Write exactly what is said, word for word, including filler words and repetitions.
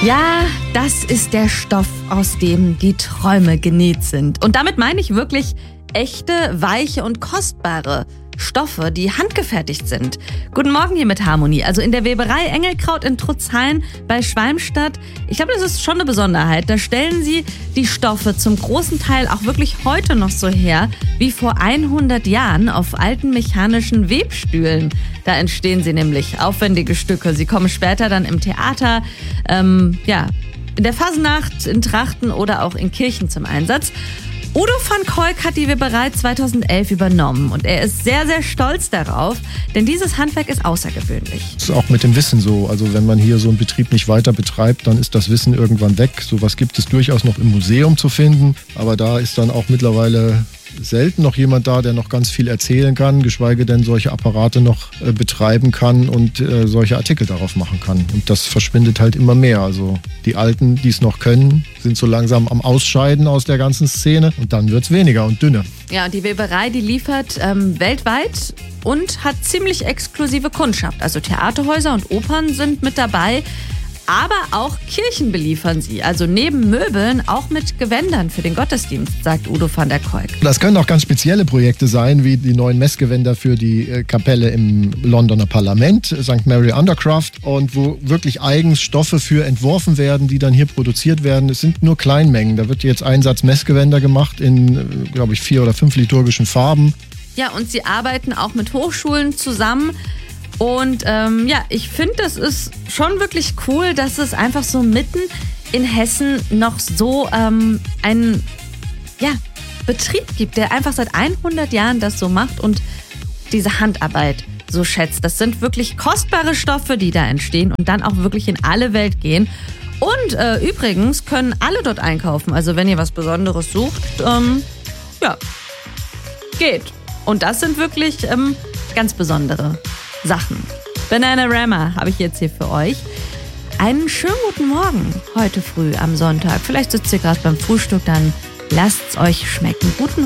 Ja, das ist der Stoff, aus dem die Träume genäht sind. Und damit meine ich wirklich echte, weiche und kostbare Stoffe, die handgefertigt sind. Guten Morgen hier mit Harmonie. Also in der Weberei Engelkraut in Trutzhain bei Schwalmstadt. Ich glaube, das ist schon eine Besonderheit. Da stellen sie die Stoffe zum großen Teil auch wirklich heute noch so her, wie vor hundert Jahren auf alten mechanischen Webstühlen. Da entstehen sie nämlich, aufwendige Stücke. Sie kommen später dann im Theater, ähm, ja, in der Fasnacht, in Trachten oder auch in Kirchen zum Einsatz. Udo van Kolk hat die Weberei zweitausendelf übernommen und er ist sehr, sehr stolz darauf, denn dieses Handwerk ist außergewöhnlich. Das ist auch mit dem Wissen so. Also wenn man hier so einen Betrieb nicht weiter betreibt, dann ist das Wissen irgendwann weg. Sowas gibt es durchaus noch im Museum zu finden, aber da ist dann auch mittlerweile selten noch jemand da, der noch ganz viel erzählen kann, geschweige denn solche Apparate noch äh, betreiben kann und äh, solche Artikel darauf machen kann. Und das verschwindet halt immer mehr. Also die Alten, die es noch können, sind so langsam am Ausscheiden aus der ganzen Szene und dann wird es weniger und dünner. Ja, und die Weberei, die liefert ähm, weltweit und hat ziemlich exklusive Kundschaft. Also Theaterhäuser und Opern sind mit dabei. Aber auch Kirchen beliefern sie, also neben Möbeln auch mit Gewändern für den Gottesdienst, sagt Udo van der Kolk. Das können auch ganz spezielle Projekte sein, wie die neuen Messgewänder für die äh, Kapelle im Londoner Parlament, Sankt Mary Undercroft, und wo wirklich eigens Stoffe für entworfen werden, die dann hier produziert werden. Es sind nur Kleinmengen, da wird jetzt ein Satz Messgewänder gemacht in, äh, glaube ich, vier oder fünf liturgischen Farben. Ja, und sie arbeiten auch mit Hochschulen zusammen. Und ähm, ja, ich finde, das ist schon wirklich cool, dass es einfach so mitten in Hessen noch so ähm, einen ja, Betrieb gibt, der einfach seit hundert Jahren das so macht und diese Handarbeit so schätzt. Das sind wirklich kostbare Stoffe, die da entstehen und dann auch wirklich in alle Welt gehen. Und äh, übrigens können alle dort einkaufen. Also wenn ihr was Besonderes sucht, ähm, ja, geht. Und das sind wirklich ähm, ganz besondere Sachen. Bananarama habe ich jetzt hier für euch. Einen schönen guten Morgen heute früh am Sonntag. Vielleicht sitzt ihr gerade beim Frühstück, dann lasst's euch schmecken. Guten